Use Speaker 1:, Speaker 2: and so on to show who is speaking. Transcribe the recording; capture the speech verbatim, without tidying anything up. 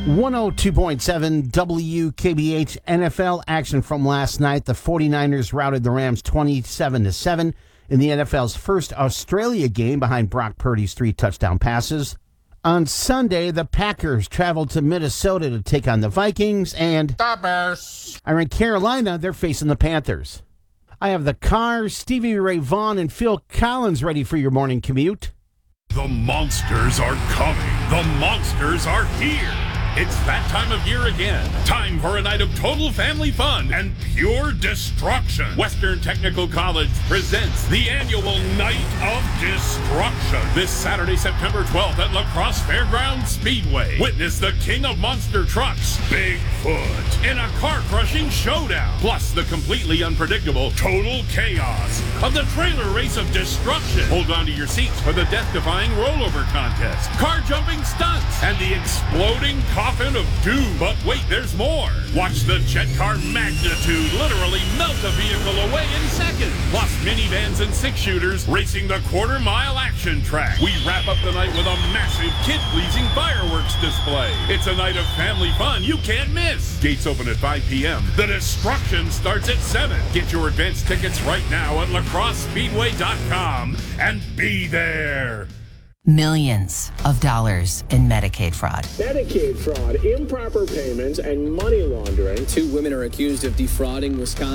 Speaker 1: one oh two point seven W K B H N F L action from last night. The 49ers routed the Rams twenty-seven to seven in the N F L's first Australia game behind Brock Purdy's three touchdown passes. On Sunday, the Packers traveled to Minnesota to take on the Vikings, and
Speaker 2: the Bears
Speaker 1: are in Carolina. They're facing the Panthers. I have the Cars, Stevie Ray Vaughan, and Phil Collins ready for your morning commute.
Speaker 3: The monsters are coming. The monsters are here. It's that time of year again. Time for a night of total family fun and pure destruction. Western Technical College presents the annual Night of Destruction. This Saturday, September twelfth at La Crosse Fairgrounds Speedway. Witness the king of monster trucks, Bigfoot, in a car-crushing showdown. Plus the completely unpredictable total chaos of the trailer race of destruction. Hold on to your seats for the death-defying rollover contest, car-jumping stunts, and the exploding car coffin of doom. But wait, there's more. Watch the jet car magnitude literally melt a vehicle away in seconds. Plus minivans and six-shooters racing the quarter-mile action track. We wrap up the night with a massive kid-pleasing fireworks display. It's a night of family fun you can't miss. Gates open at five p.m. The destruction starts at seven. Get your advance tickets right now at la crosse speedway dot com and be there.
Speaker 4: Millions of dollars in Medicaid fraud.
Speaker 5: Medicaid fraud, improper payments, and money laundering.
Speaker 6: Two women are accused of defrauding Wisconsin.